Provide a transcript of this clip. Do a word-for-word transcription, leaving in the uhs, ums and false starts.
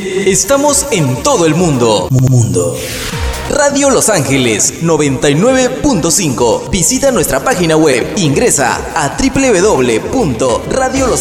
Estamos en todo el mundo. Mundo. Radio Los Ángeles noventa y nueve punto cinco. Visita nuestra página web. Ingresa a doble u doble u doble u punto radio los